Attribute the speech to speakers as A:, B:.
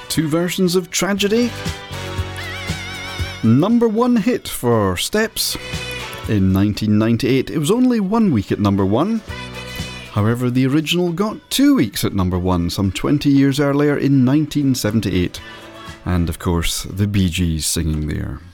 A: two versions of Tragedy. Number one hit for Steps in 1998. It was only 1 week at number one. However, the original got 2 weeks at number one, some 20 years earlier in 1978. And of course, the Bee Gees singing there.